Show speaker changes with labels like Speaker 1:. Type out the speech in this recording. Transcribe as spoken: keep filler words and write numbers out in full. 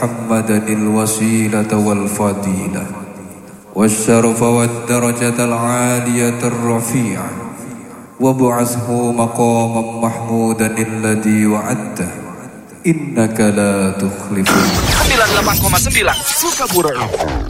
Speaker 1: محمدا الوسيلة والفضيلة والشرف والدرجة العالية الرفيعة وابعثه مقاما محمودا الذي وعدته إنك لا تخلف.
Speaker 2: sembilan puluh delapan koma sembilan Sukabura.